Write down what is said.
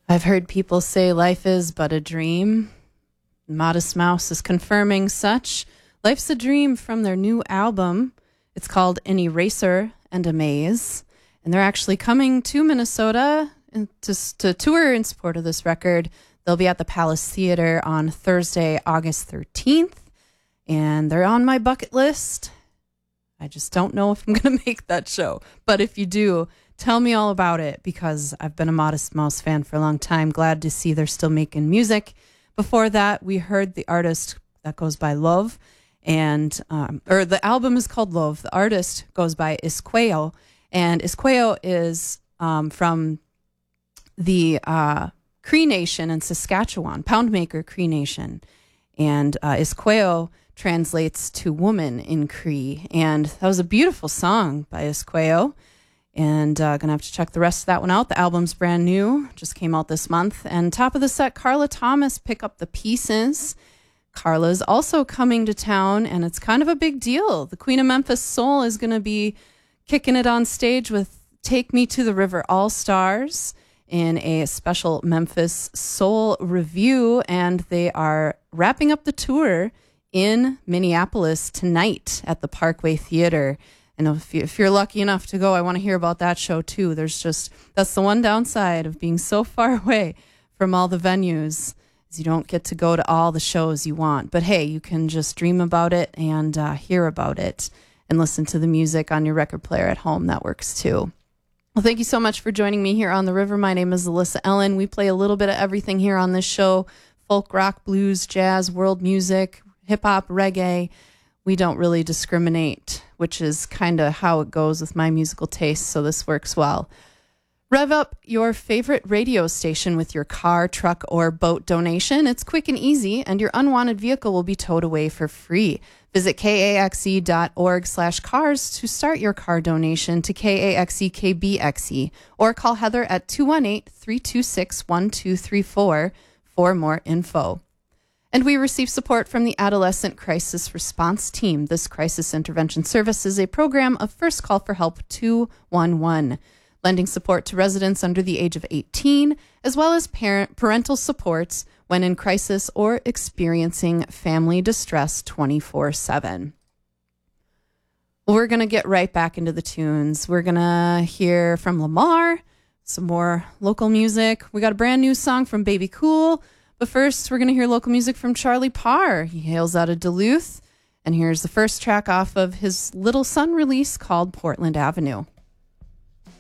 I've heard people say life is but a dream. Modest Mouse is confirming such. Life's a Dream from their new album. It's called An Eraser and a Maze. And they're actually coming to Minnesota to tour in support of this record. They'll be at the Palace Theater on Thursday, August 13th. And they're on my bucket list. I just don't know if I'm going to make that show. But if you do, tell me all about it, because I've been a Modest Mouse fan for a long time. Glad to see they're still making music. Before that, we heard the artist that goes by Love, and the album is called Love. The artist goes by Isqueo, and Isqueo is from the Cree Nation in Saskatchewan, Poundmaker Cree Nation, and Isqueo translates to woman in Cree, and that was a beautiful song by Isqueo. And gonna have to check the rest of that one out. The album's brand new, just came out this month. And top of the set, Carla Thomas, Pick Up the Pieces. Carla's also coming to town, and it's kind of a big deal. The Queen of Memphis Soul is gonna be kicking it on stage with Take Me to the River All-Stars in a special Memphis Soul review, and they are wrapping up the tour in Minneapolis tonight at the Parkway Theater. And if you're lucky enough to go, I want to hear about that show too. That's the one downside of being so far away from all the venues, is you don't get to go to all the shows you want. But hey, you can just dream about it and hear about it and listen to the music on your record player at home. That works too. Well, thank you so much for joining me here on The River. My name is Alyssa Ellen. We play a little bit of everything here on this show: folk, rock, blues, jazz, world music, hip-hop, reggae. We don't really discriminate, which is kind of how it goes with my musical taste, so this works well. Rev up your favorite radio station with your car, truck, or boat donation. It's quick and easy, and your unwanted vehicle will be towed away for free. Visit kaxe.org/cars to start your car donation to KAXE-KBXE, or call Heather at 218-326-1234 for more info. And we receive support from the Adolescent Crisis Response Team. This crisis intervention service is a program of First Call for Help 211, lending support to residents under the age of 18, as well as parental supports when in crisis or experiencing family distress 24/7. We're going to get right back into the tunes. We're going to hear from Lamar, some more local music. We got a brand new song from Baby Cool. But first, we're going to hear local music from Charlie Parr. He hails out of Duluth. And here's the first track off of his Little Sun release called Portland Avenue.